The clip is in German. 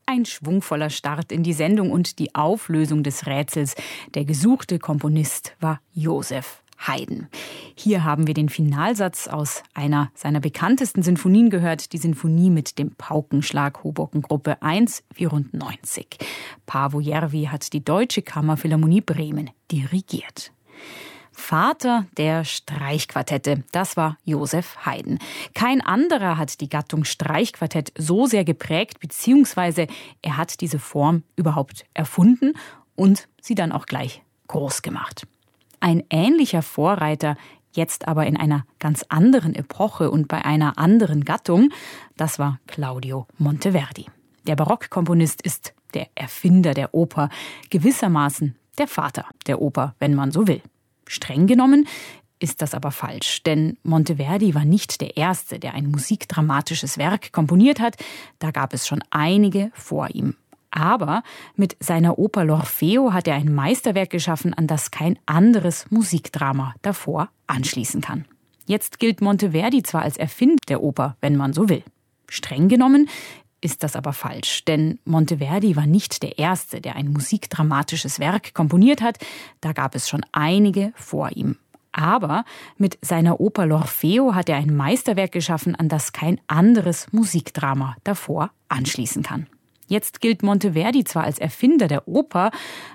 Ein schwungvoller Start in die Sendung und die Auflösung des Rätsels. Der gesuchte Komponist war Joseph Haydn. Hier haben wir den Finalsatz aus einer seiner bekanntesten Sinfonien gehört, die Sinfonie mit dem Paukenschlag, Hoboken-Gruppe 194. Paavo Järvi hat die Deutsche Kammerphilharmonie Bremen dirigiert. Vater der Streichquartette, das war Joseph Haydn. Kein anderer hat die Gattung Streichquartett so sehr geprägt, beziehungsweise er hat diese Form überhaupt erfunden und sie dann auch gleich groß gemacht. Ein ähnlicher Vorreiter, jetzt aber in einer ganz anderen Epoche und bei einer anderen Gattung, das war Claudio Monteverdi. Der Barockkomponist ist der Erfinder der Oper, gewissermaßen der Vater der Oper, wenn man so will. Streng genommen ist das aber falsch, denn Monteverdi war nicht der Erste, der ein musikdramatisches Werk komponiert hat. Da gab es schon einige vor ihm. Aber mit seiner Oper L'Orfeo hat er ein Meisterwerk geschaffen, an das kein anderes Musikdrama davor anschließen kann. Jetzt gilt Monteverdi zwar als Erfinder der Oper, wenn man so will. Streng genommen ist das aber falsch, denn Monteverdi war nicht der Erste, der ein musikdramatisches Werk komponiert hat. Da gab es schon einige vor ihm. Aber mit seiner Oper L'Orfeo hat er ein Meisterwerk geschaffen, an das kein anderes Musikdrama davor anschließen kann. Jetzt gilt Monteverdi zwar als Erfinder der Oper,